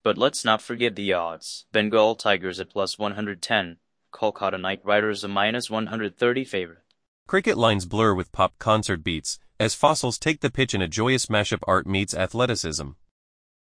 But let's not forget the odds. Bengal Tigers at plus 110. Kolkata Knight Riders a minus 130 favorite. Cricket lines blur with pop concert beats, as fossils take the pitch in a joyous mashup art meets athleticism.